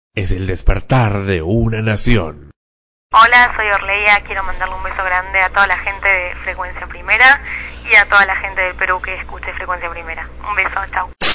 es el despertar de una nación. Hola, soy Orleia, quiero mandarle un beso grande a toda la gente de Frecuencia Primera y a toda la gente del Perú que escuche Frecuencia Primera. Un beso, chau.